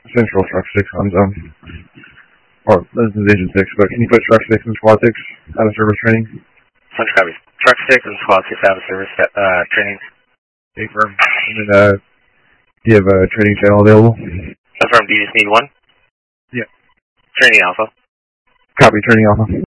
Central Truck 6 on zone. Or, this is Agent 6, but can you put Truck 6 and Squad 6 out of service training? Central copy. Truck 6 and Squad 6 out of service training. Okay, firm. And then, do you have a training channel available? Confirm, do you just need one? Yeah. Training Alpha. Copy, training Alpha.